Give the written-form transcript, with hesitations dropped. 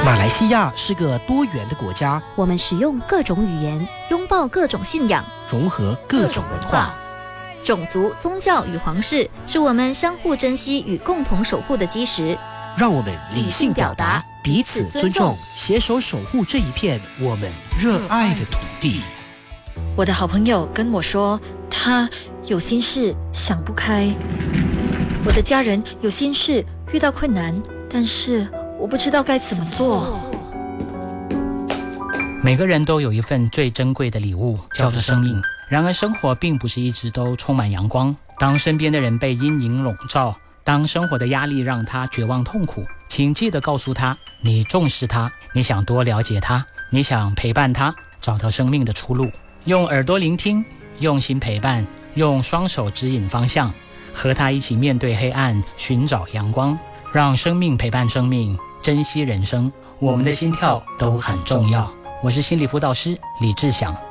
马来西亚是个多元的国家， 我们使用各种语言，拥抱各种信仰， 融合各种文化。 种族、宗教与皇室是我们相互珍惜与共同守护的基石。 让我们理性表达，彼此尊重，携手守护这一片我们热爱的土地。 我的好朋友跟我说，他有心事想不开。我的家人有心事遇到困难，但是我不知道该怎么做。 每个人都有一份最珍贵的礼物，叫做生命。然而生活并不是一直都充满阳光，当身边的人被阴影笼罩，当生活的压力让他绝望痛苦，请记得告诉他，你重视他，你想多了解他，你想陪伴他，找到生命的出路。用耳朵聆听，用心陪伴，用双手指引方向，和他一起面对黑暗，寻找阳光，让生命陪伴生命，珍惜人生。我们的心跳都很重要。我是心理辅导师李志祥。